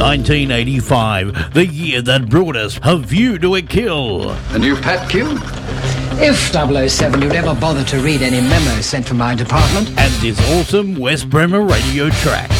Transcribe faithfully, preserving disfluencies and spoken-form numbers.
nineteen eighty-five, the year that brought us A View to a Kill. A new pet Q? If double oh seven you'd ever bother to read any memos sent from my department. And this awesome West Bremer radio track.